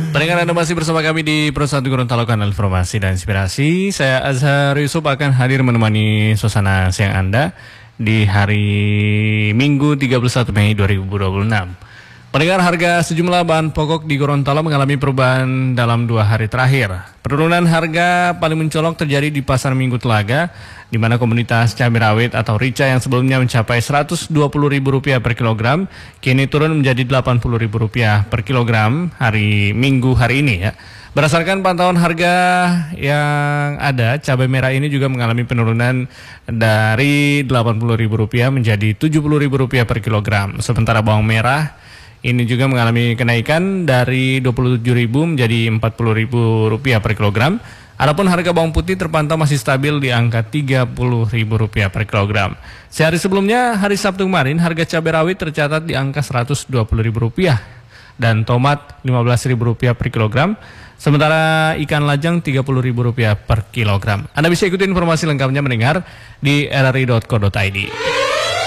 Pendengar Anda masih bersama kami di Pro1 Gorontalo, Kanal Informasi dan Inspirasi. Saya Azhar Yusuf akan hadir menemani suasana siang Anda di hari Minggu 31 Mei 2026. Pendengar, harga sejumlah bahan pokok di Gorontalo mengalami perubahan dalam 2 hari terakhir. Penurunan harga paling mencolok terjadi di Pasar Minggu Telaga, di mana komoditas cabai rawit atau rica yang sebelumnya mencapai Rp120.000 per kilogram, kini turun menjadi Rp80.000 per kilogram hari Minggu hari ini ya. Berdasarkan pantauan harga yang ada, cabai merah ini juga mengalami penurunan dari Rp80.000 menjadi Rp70.000 per kilogram. Sementara bawang merah ini juga mengalami kenaikan dari Rp27.000 menjadi Rp40.000 per kilogram. Adapun harga bawang putih terpantau masih stabil di angka Rp30.000 per kilogram. Sehari sebelumnya, hari Sabtu kemarin, harga cabai rawit tercatat di angka Rp120.000 dan tomat Rp15.000 per kilogram. Sementara ikan lajang Rp30.000 per kilogram. Anda bisa ikuti informasi lengkapnya mendengar di rri.co.id.